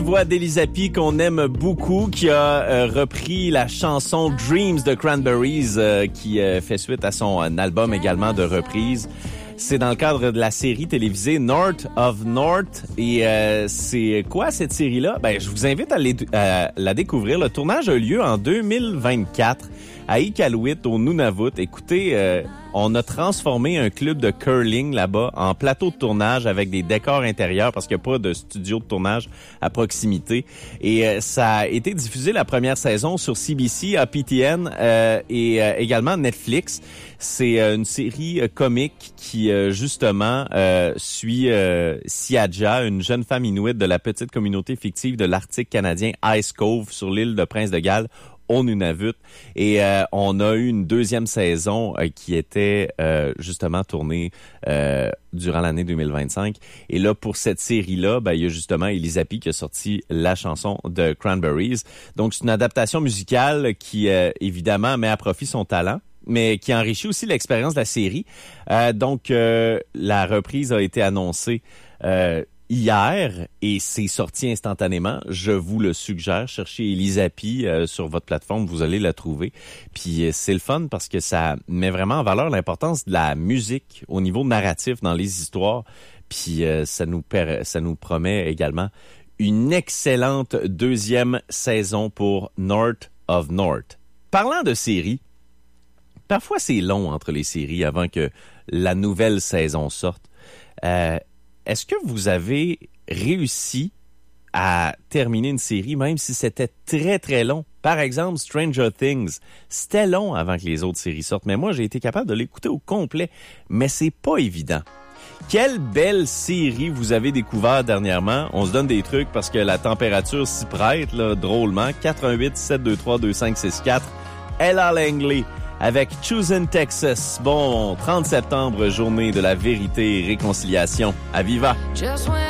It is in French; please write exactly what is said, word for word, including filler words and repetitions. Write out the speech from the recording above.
Voix d'Elisa P qu'on aime beaucoup, qui a euh, repris la chanson Dreams de Cranberries, euh, qui euh, fait suite à son euh, album également de reprise. C'est dans le cadre de la série télévisée North of North. Et euh, c'est quoi cette série-là? Ben, je vous invite à, les, à la découvrir. Le tournage a eu lieu en deux mille vingt-quatre à Iqaluit, au Nunavut. Écoutez, euh, on a transformé un club de curling là-bas en plateau de tournage avec des décors intérieurs parce qu'il n'y a pas de studio de tournage à proximité. Et euh, ça a été diffusé la première saison sur C B C, A P T N euh, et euh, également Netflix. C'est euh, une série euh, comique qui, euh, justement, euh, suit euh, Siaja, une jeune femme inuite de la petite communauté fictive de l'Arctique canadien Ice Cove sur l'île de Prince-de-Galles, au Nunavut. Et euh, on a eu une deuxième saison euh, qui était euh, justement tournée euh, durant l'année deux mille vingt-cinq. Et là, pour cette série-là, ben, il y a justement Elisa P qui a sorti la chanson de Cranberries. Donc, c'est une adaptation musicale qui, euh, évidemment, met à profit son talent, mais qui enrichit aussi l'expérience de la série. Euh, donc, euh, la reprise a été annoncée euh, hier et c'est sorti instantanément. Je vous le suggère. Cherchez Elisa P euh, sur votre plateforme, vous allez la trouver. Puis euh, c'est le fun parce que ça met vraiment en valeur l'importance de la musique au niveau narratif dans les histoires. Puis euh, ça nous per- ça nous promet également une excellente deuxième saison pour North of North. Parlant de séries, parfois c'est long entre les séries avant que la nouvelle saison sorte. Euh, Est-ce que vous avez réussi à terminer une série, même si c'était très, très long? Par exemple, Stranger Things, c'était long avant que les autres séries sortent, mais moi, j'ai été capable de l'écouter au complet, mais c'est pas évident. Quelle belle série vous avez découvert dernièrement? On se donne des trucs parce que la température s'y prête, là, drôlement. quatre un huit, sept deux trois, deux cinq six quatre. Ella Langley avec Choosing Texas. Bon, trente septembre, journée de la vérité et réconciliation. À Viva!